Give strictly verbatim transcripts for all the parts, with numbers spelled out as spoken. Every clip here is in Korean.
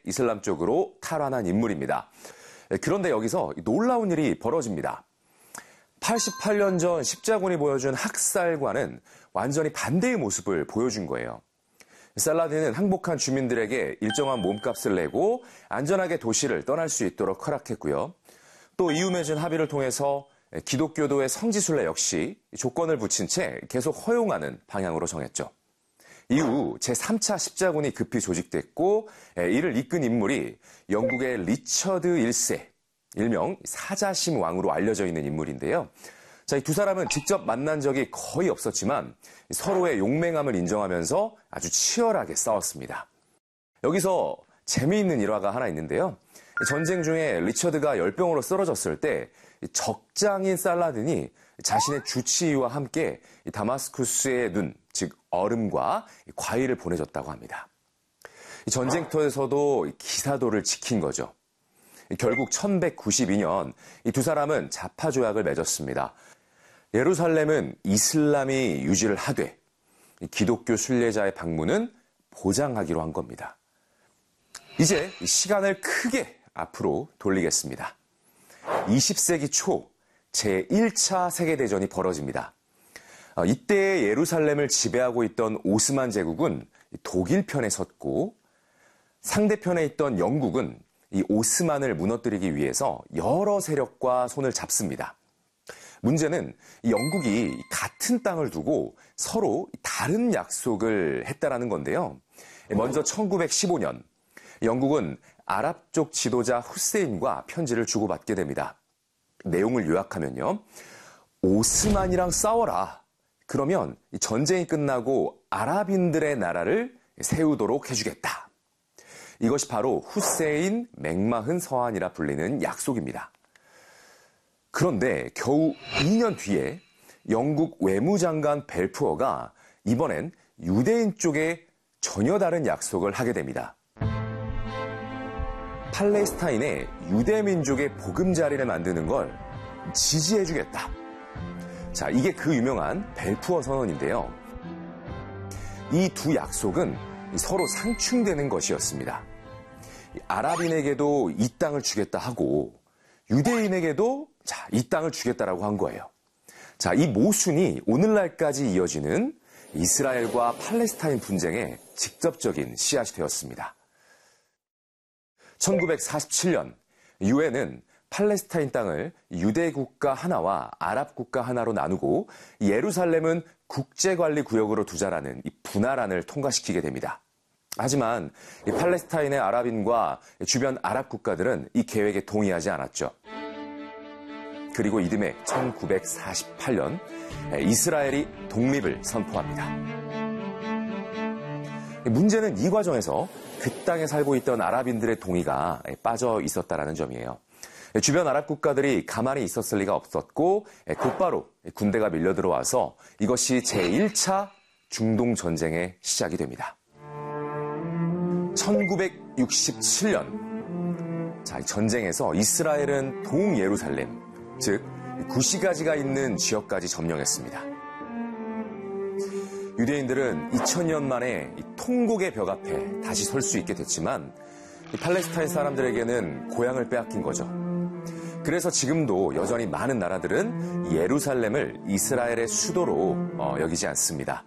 이슬람 쪽으로 탈환한 인물입니다. 그런데 여기서 놀라운 일이 벌어집니다. 팔십팔 년 전 십자군이 보여준 학살과는 완전히 반대의 모습을 보여준 거예요. 살라딘은 항복한 주민들에게 일정한 몸값을 내고 안전하게 도시를 떠날 수 있도록 허락했고요. 또 이웃 맺은 합의를 통해서 기독교도의 성지순례 역시 조건을 붙인 채 계속 허용하는 방향으로 정했죠. 이후 제삼 차 십자군이 급히 조직됐고 이를 이끈 인물이 영국의 리처드 일 세, 일명 사자심 왕으로 알려져 있는 인물인데요. 자, 이 두 사람은 직접 만난 적이 거의 없었지만 서로의 용맹함을 인정하면서 아주 치열하게 싸웠습니다. 여기서 재미있는 일화가 하나 있는데요. 전쟁 중에 리처드가 열병으로 쓰러졌을 때 적장인 살라딘이 자신의 주치의와 함께 다마스쿠스의 눈, 즉 얼음과 과일을 보내줬다고 합니다. 전쟁터에서도 기사도를 지킨 거죠. 결국 천백구십이 년 이 두 사람은 자파 조약을 맺었습니다. 예루살렘은 이슬람이 유지를 하되 기독교 순례자의 방문은 보장하기로 한 겁니다. 이제 시간을 크게 앞으로 돌리겠습니다. 이십 세기 초 제일 차 세계대전이 벌어집니다. 이때 예루살렘을 지배하고 있던 오스만 제국은 독일 편에 섰고 상대편에 있던 영국은 이 오스만을 무너뜨리기 위해서 여러 세력과 손을 잡습니다. 문제는 영국이 같은 땅을 두고 서로 다른 약속을 했다라는 건데요. 먼저 천구백십오 년 영국은 아랍 쪽 지도자 후세인과 편지를 주고받게 됩니다. 내용을 요약하면요. 오스만이랑 싸워라. 그러면 전쟁이 끝나고 아랍인들의 나라를 세우도록 해주겠다. 이것이 바로 후세인 맥마흔 서한이라 불리는 약속입니다. 그런데 겨우 이 년 뒤에 영국 외무장관 벨푸어가 이번엔 유대인 쪽에 전혀 다른 약속을 하게 됩니다. 팔레스타인의 유대민족의 보금자리를 만드는 걸 지지해주겠다. 자, 이게 그 유명한 벨푸어 선언인데요. 이 두 약속은 서로 상충되는 것이었습니다. 아랍인에게도 이 땅을 주겠다 하고 유대인에게도 자, 이 땅을 주겠다라고 한 거예요. 자, 이 모순이 오늘날까지 이어지는 이스라엘과 팔레스타인 분쟁의 직접적인 씨앗이 되었습니다. 천구백사십칠 년 유엔은 팔레스타인 땅을 유대 국가 하나와 아랍 국가 하나로 나누고 예루살렘은 국제관리구역으로 두자라는 이 분할안을 통과시키게 됩니다. 하지만 이 팔레스타인의 아랍인과 주변 아랍 국가들은 이 계획에 동의하지 않았죠. 그리고 이듬해 천구백사십팔 년 이스라엘이 독립을 선포합니다. 문제는 이 과정에서 그 땅에 살고 있던 아랍인들의 동의가 빠져 있었다는 점이에요. 주변 아랍 국가들이 가만히 있었을 리가 없었고 곧바로 군대가 밀려 들어와서 이것이 제일 차 중동 전쟁의 시작이 됩니다. 천구백육십칠 년 자, 전쟁에서 이스라엘은 동예루살렘, 즉 구시가지가 있는 지역까지 점령했습니다. 유대인들은 이천 년 만에 통곡의 벽 앞에 다시 설 수 있게 됐지만 팔레스타인 사람들에게는 고향을 빼앗긴 거죠. 그래서 지금도 여전히 많은 나라들은 예루살렘을 이스라엘의 수도로 어, 여기지 않습니다.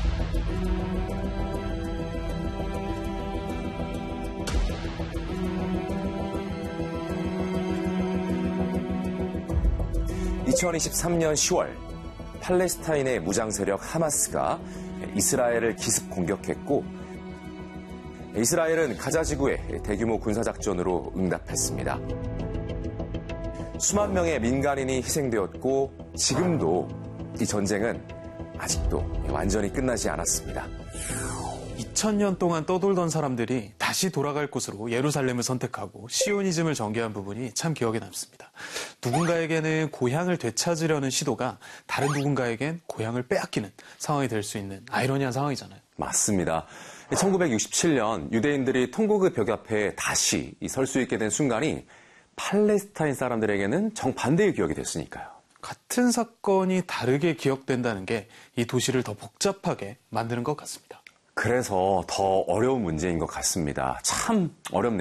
이천이십삼 년 시월 팔레스타인의 무장 세력 하마스가 이스라엘을 기습 공격했고 이스라엘은 가자 지구에 대규모 군사작전으로 응답했습니다. 수만 명의 민간인이 희생되었고 지금도 이 전쟁은 아직도 완전히 끝나지 않았습니다. 이천 년 동안 떠돌던 사람들이 다시 돌아갈 곳으로 예루살렘을 선택하고 시오니즘을 전개한 부분이 참 기억에 남습니다. 누군가에게는 고향을 되찾으려는 시도가 다른 누군가에겐 고향을 빼앗기는 상황이 될 수 있는 아이러니한 상황이잖아요. 맞습니다. 천구백육십칠 년 유대인들이 통곡의 벽 앞에 다시 설 수 있게 된 순간이 팔레스타인 사람들에게는 정반대의 기억이 됐으니까요. 같은 사건이 다르게 기억된다는 게 이 도시를 더 복잡하게 만드는 것 같습니다. 그래서 더 어려운 문제인 것 같습니다. 참 어렵네요.